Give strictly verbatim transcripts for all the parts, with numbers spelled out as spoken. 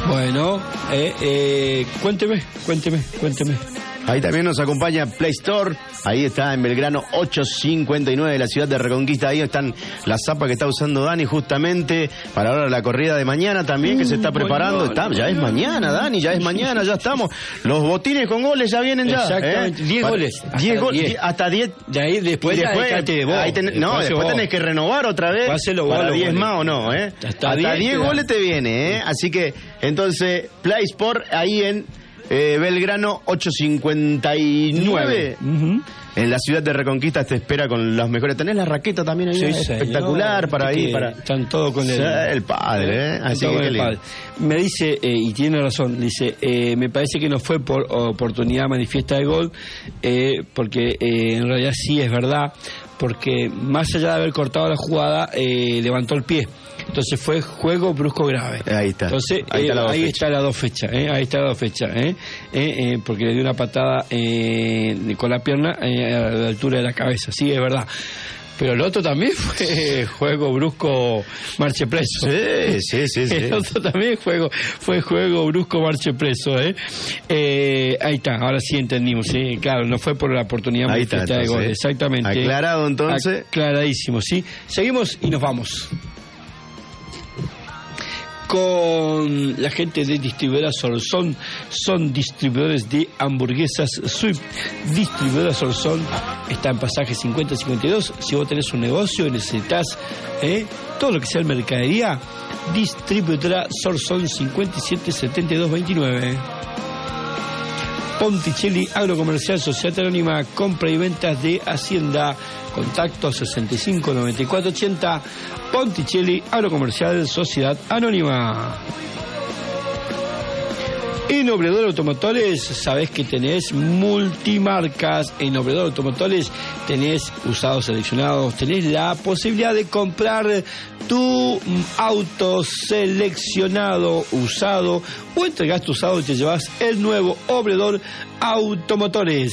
Bueno, eh, eh, cuénteme, cuénteme, cuénteme. Ahí también nos acompaña Play Store. Ahí está en Belgrano ochocientos cincuenta y nueve de la ciudad de Reconquista. Ahí están las zapas que está usando Dani justamente para ahora la corrida de mañana también, que se está preparando. Está, ya es mañana, Dani, ya es mañana, ya estamos. Los botines con goles ya vienen ya. Exactamente, diez ¿eh? goles. diez goles, hasta diez. De ahí después, después de vos. ahí ten, no, después vos. Tenés que renovar otra vez para diez más o no, ¿eh? Hasta diez goles te viene, ¿eh? Así que, entonces, Play Sport ahí en Eh, Belgrano ochocientos cincuenta y nueve. Uh-huh. En la ciudad de Reconquista te espera con los mejores. Tenés la raqueta también ahí, sí, espectacular, señor, para ahí. Para... Están todos con el, el padre, ¿eh? Así que el padre. Me dice, eh, y tiene razón, dice, eh, me parece que no fue por oportunidad manifiesta de gol, eh, porque eh, en realidad sí es verdad, porque más allá de haber cortado la jugada, eh, levantó el pie. Entonces fue juego brusco grave. Ahí está. Entonces ahí eh, está, la ahí está la dos fechas, eh, ahí está la dos fechas, eh, eh, eh, porque le dio una patada eh, con la pierna eh, a la altura de la cabeza, sí, es verdad. Pero el otro también fue juego brusco marche preso. Sí, sí, sí, sí. El otro también juego, fue juego brusco marche preso, ¿eh? Eh, ahí está, ahora sí entendimos, ¿sí? Claro, no fue por la oportunidad ahí está, de gol, exactamente. Aclarado entonces. Aclaradísimo, ¿sí? Seguimos y nos vamos. Con la gente de distribuidora Solson, son distribuidores de hamburguesas Swift. Distribuidora Solson está en pasaje cincuenta cincuenta y dos. Si vos tenés un negocio y necesitas eh, todo lo que sea mercadería, distribuidora Solson cincuenta y siete setenta y dos veintinueve. Ponticelli Agrocomercial Sociedad Anónima, compra y ventas de Hacienda. Contacto sesenta y cinco noventa y cuatro ochenta. Ponticelli Agrocomercial Sociedad Anónima. En Obredor Automotores, sabés que tenés multimarcas. En Obredor Automotores tenés usados seleccionados, tenés la posibilidad de comprar tu auto seleccionado, usado, o entregás tu usado y te llevas el nuevo. Obredor Automotores.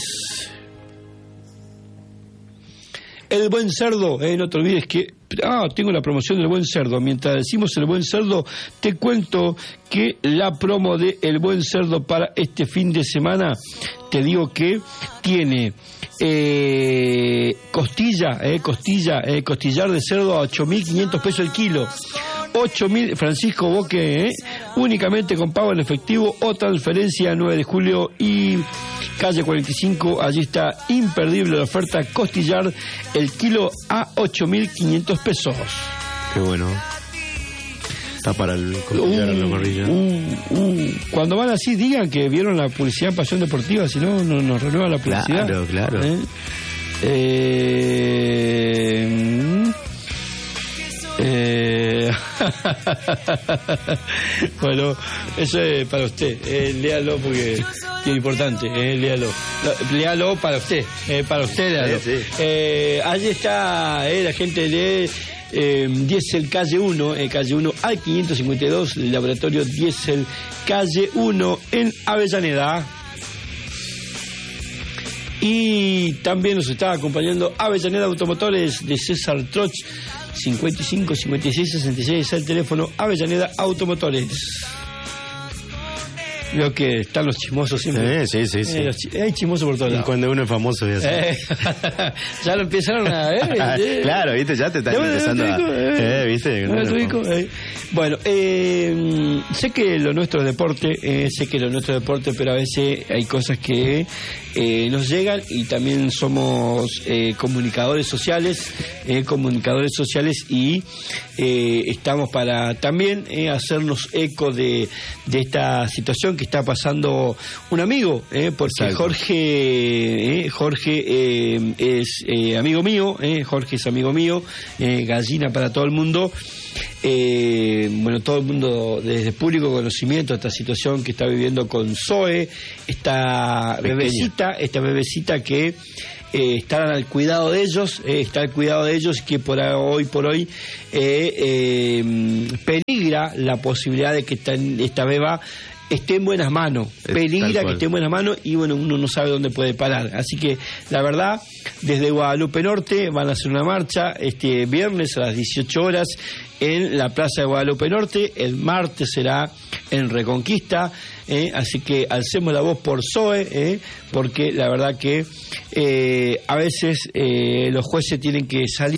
El Buen Cerdo, eh, no te olvides que... Ah, tengo la promoción del Buen Cerdo. Mientras decimos el Buen Cerdo, te cuento que la promo de El Buen Cerdo para este fin de semana, te digo que tiene eh, costilla, eh, costilla, eh, costillar de cerdo a ocho mil quinientos pesos el kilo. ocho mil, Francisco Boque, eh, únicamente con pago en efectivo o transferencia. Nueve de julio y calle cuarenta y cinco, allí está imperdible la oferta costillar, el kilo a ocho mil quinientos pesos. Qué bueno. Está para el costillar uh, la parrilla. Uh, uh. Cuando van así, digan que vieron la publicidad en Pasión Deportiva, si no, no nos renueva la publicidad. Claro, claro. ¿Eh? Eh... Eh... Bueno, eso es para usted, eh, léalo porque es importante, eh, léalo, léalo para usted, eh, para usted léalo. Sí, sí. Eh, allí está eh, la gente de eh, Diesel Calle uno, eh, Calle uno al quinientos cincuenta y dos, el laboratorio Diesel Calle uno en Avellaneda. Y también nos está acompañando Avellaneda Automotores de César Troch, cincuenta y cinco cincuenta y seis sesenta y seis es el teléfono. Avellaneda Automotores. Veo que están los chismosos siempre. Eh, sí, sí, sí. Eh, chi- hay chismosos por todos lados. Cuando uno es famoso, ya eh, ya lo empezaron a ver. Eh, claro, viste, ya te están empezando a... Eh, viste. No, no, eh. Bueno, eh, sé que lo nuestro es deporte, eh, sé que lo nuestro es deporte, pero a veces hay cosas que eh, nos llegan y también somos eh, comunicadores sociales, eh, comunicadores sociales y eh, estamos para también eh, hacernos eco de, de esta situación que está pasando un amigo, eh, porque Exacto. Jorge, eh, Jorge eh, es eh, amigo mío, eh, Jorge es amigo mío, eh, gallina para todo el mundo. Eh, bueno, todo el mundo desde público conocimiento esta situación que está viviendo con Zoe, esta Pequeña. bebecita, esta bebecita que eh, están al cuidado de ellos, eh, está al cuidado de ellos, que por hoy por hoy eh, eh, peligra la posibilidad de que esta, esta beba esté en buenas manos, peligra que esté en buenas manos y bueno, uno no sabe dónde puede parar. Así que la verdad, desde Guadalupe Norte van a hacer una marcha este viernes a las dieciocho horas en la Plaza de Guadalupe Norte, el martes será en Reconquista, eh, así que alcemos la voz por S O E, eh, porque la verdad que eh, a veces eh, los jueces tienen que salir